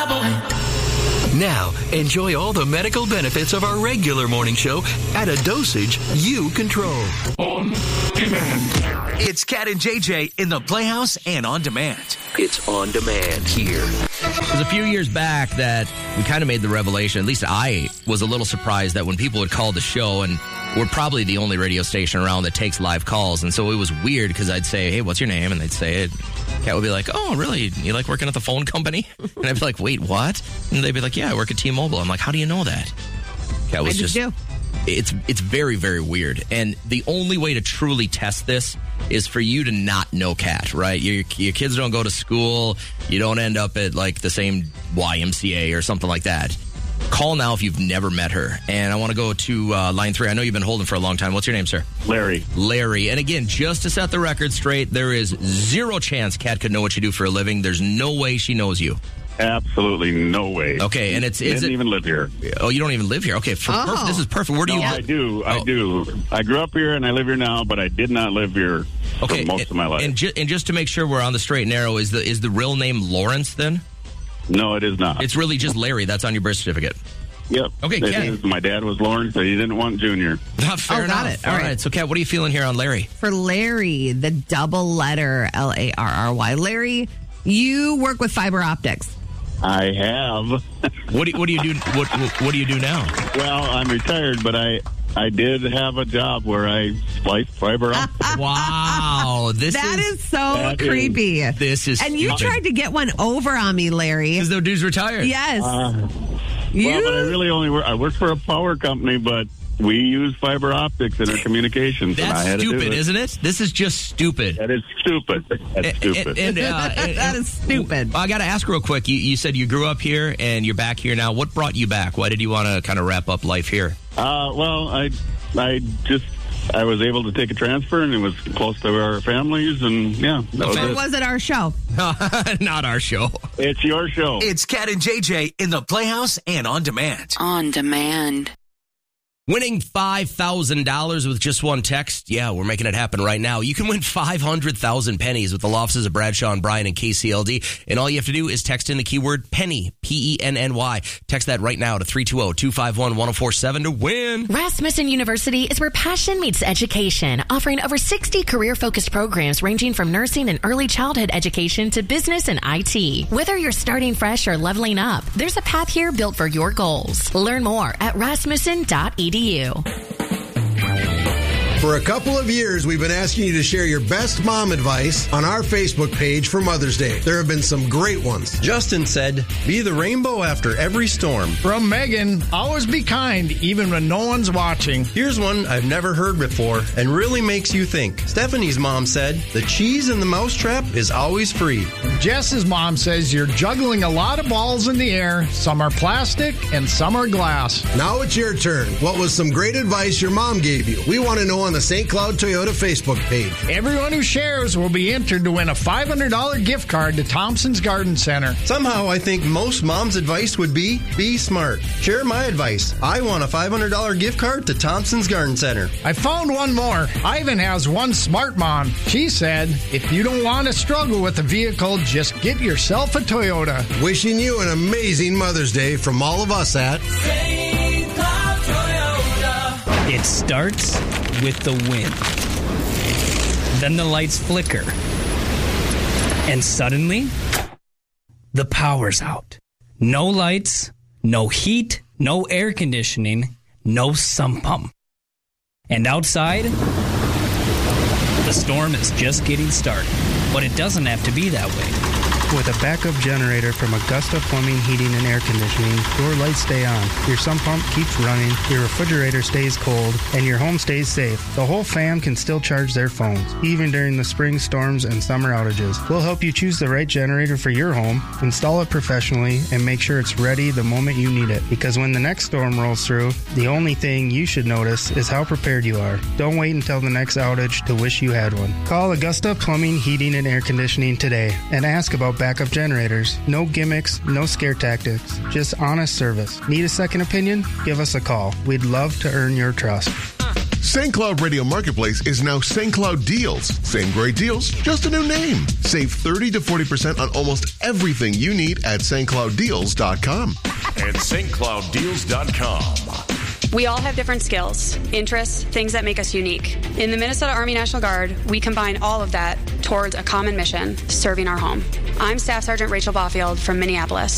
Now, enjoy all the medical benefits of our regular morning show at a dosage you control. On demand. It's Cat and JJ in the Playhouse and on demand. It's on demand here. It was a few years back that we kind of made the revelation, at least I was a little surprised that when people would call the show, and we're probably the only radio station around that takes live calls, and so it was weird because I'd say, hey, what's your name? And they'd say it. Cat would be like, oh, really? You like working at the phone company? And I'd be like, wait, what? And they'd be like, yeah, I work at T-Mobile. I'm like, how do you know that? Cat was just do. It's very, very weird. And the only way to truly test this is for you to not know Kat, right? Your kids don't go to school. You don't end up at like the same YMCA or something like that. Call now if you've never met her. And I want to go to line 3. I know you've been holding for a long time. What's your name, sir? Larry. And again, just to set the record straight, there is zero chance Kat could know what you do for a living. There's no way she knows you. Absolutely no way. Okay, and didn't even live here. Oh, you don't even live here? Okay, this is perfect. Where do you live? I do. I grew up here and I live here now, but I did not live here for most of my life. And just to make sure we're on the straight and narrow, is the real name Lawrence then? No, it is not. It's really just Larry. That's on your birth certificate. Yep. Okay, Kat. My dad was Lawrence, so he didn't want Junior. Fair enough. Got it. All right. So, Kat, what are you feeling here on Larry? For Larry, the double letter Larry. Larry, you work with fiber optics. I have. What do you do? What do you do now? Well, I'm retired, but I did have a job where I spliced fiber optics. Wow, that is so creepy. This is and you tried to get one over on me, Larry. Because the dude's retired. Yes. Well, but I really only work. I work for a power company, but we use fiber optics in our communications. That's and I had stupid, to do it. Isn't it? This is just stupid. That is stupid. That's stupid. That is stupid. I got to ask real quick. You said you grew up here and you're back here now. What brought you back? Why did you want to kind of wrap up life here? Well, I was able to take a transfer, and it was close to our families, and was it our show? Not our show. It's your show. It's Cat and JJ in the Playhouse and on demand. On demand. Winning $5,000 with just one text? Yeah, we're making it happen right now. You can win 500,000 pennies with the offices of Bradshaw and Bryan and KCLD. And all you have to do is text in the keyword penny, P-E-N-N-Y. Text that right now to 320-251-1047 to win. Rasmussen University is where passion meets education, offering over 60 career-focused programs ranging from nursing and early childhood education to business and IT. Whether you're starting fresh or leveling up, there's a path here built for your goals. Learn more at rasmussen.edu. For a couple of years, we've been asking you to share your best mom advice on our Facebook page for Mother's Day. There have been some great ones. Justin said, be the rainbow after every storm. From Megan, always be kind, even when no one's watching. Here's one I've never heard before and really makes you think. Stephanie's mom said, the cheese in the mousetrap is always free. Jess's mom says, you're juggling a lot of balls in the air. Some are plastic and some are glass. Now it's your turn. What was some great advice your mom gave you? We want to know on the St. Cloud Toyota Facebook page. Everyone who shares will be entered to win a $500 gift card to Thompson's Garden Center. Somehow I think most moms' advice would be smart. Share my advice. I want a $500 gift card to Thompson's Garden Center. I found one more. Ivan has one smart mom. She said, if you don't want to struggle with a vehicle, just get yourself a Toyota. Wishing you an amazing Mother's Day from all of us at St. Cloud Toyota. It starts with the wind. Then the lights flicker. And suddenly, the power's out. No lights, no heat, no air conditioning, no sump pump. And outside, the storm is just getting started. But it doesn't have to be that way. With a backup generator from Augusta Plumbing, Heating, and Air Conditioning, your lights stay on, your sump pump keeps running, your refrigerator stays cold, and your home stays safe. The whole fam can still charge their phones, even during the spring storms and summer outages. We'll help you choose the right generator for your home, install it professionally, and make sure it's ready the moment you need it. Because when the next storm rolls through, the only thing you should notice is how prepared you are. Don't wait until the next outage to wish you had one. Call Augusta Plumbing, Heating, and Air Conditioning today and ask about backup generators. No gimmicks, no scare tactics, just honest service. Need a second opinion? Give us a call. We'd love to earn your trust. St. Cloud Radio Marketplace is now St. Cloud Deals. Same great deals, just a new name. Save 30 to 40% on almost everything you need at stclouddeals.com. And stclouddeals.com. We all have different skills, interests, things that make us unique. In the Minnesota Army National Guard, we combine all of that towards a common mission, serving our home. I'm Staff Sergeant Rachel Baufield from Minneapolis.